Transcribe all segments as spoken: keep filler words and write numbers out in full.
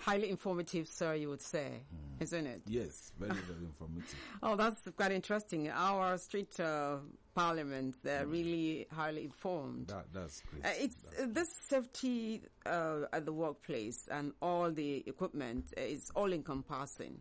highly informative, sir, you would say, mm. isn't it? Yes, very, very informative. Oh, that's quite interesting. Our street uh, parliament, they're mm. really highly informed. That, that's great. Uh, it's that's uh, this safety uh, at the workplace and all the equipment is all-encompassing.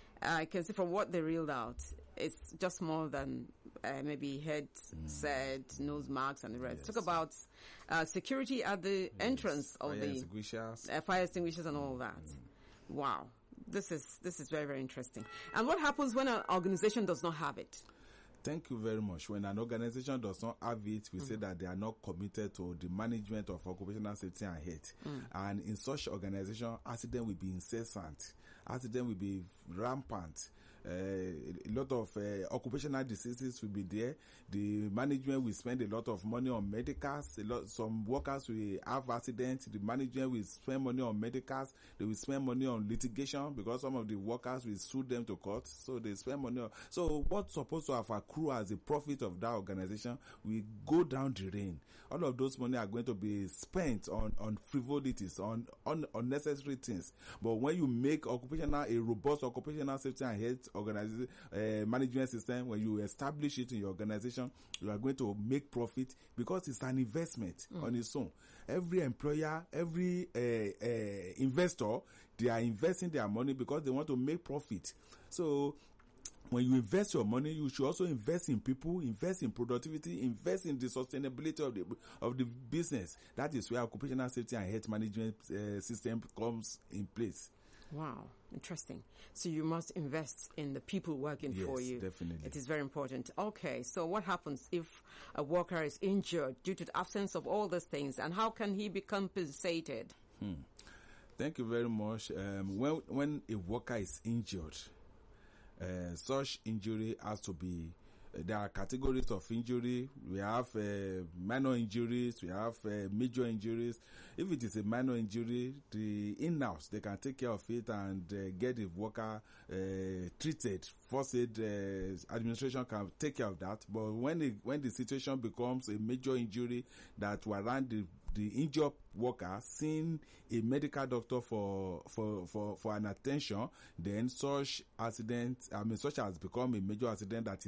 I can see from what they reeled out, it's just more than uh, maybe head mm. set, nose marks, and the rest. Yes. Talk about uh, security at the yes. entrance of fire the extinguishers, uh, fire extinguishers, and all that. Mm. Wow, this is this is very very interesting. And what happens when an organization does not have it? Thank you very much. When an organization does not have it, we mm. say that they are not committed to the management of occupational safety and health. Mm. And in such organization, accident will be incessant. Accident will be rampant. Uh, a lot of uh, occupational diseases will be there. The management will spend a lot of money on medicals. A lot, some workers will have accidents. The management will spend money on medicals. They will spend money on litigation because some of the workers will sue them to court. So they spend money on. So what's supposed to have accrue as a profit of that organization will go down the drain. All of those money are going to be spent on on frivolities, on on unnecessary things. But when you make occupational a robust occupational safety and health organization uh, management system, when you establish it in your organization, you are going to make profit because it's an investment mm. on its own. Every employer, every uh, uh, investor, they are investing their money because they want to make profit. So when you invest your money, you should also invest in people, invest in productivity, invest in the sustainability of the of the business. That is where occupational safety and health management uh, system comes in place. Wow, interesting. So you must invest in the people working yes, for you. Definitely. It is very important. Okay, so what happens if a worker is injured due to the absence of all these things, and how can he be compensated? Hmm. Thank you very much. Um, when when a worker is injured, Uh, such injury has to be, uh, there are categories of injury. We have uh, minor injuries, we have uh, major injuries. If it is a minor injury, the in-house, they can take care of it and uh, get the worker uh, treated. First aid uh, administration can take care of that. But when it, when the situation becomes a major injury that warrant the the injured worker seeing a medical doctor for for for for an attention, then such accident, I mean, such has become a major accident that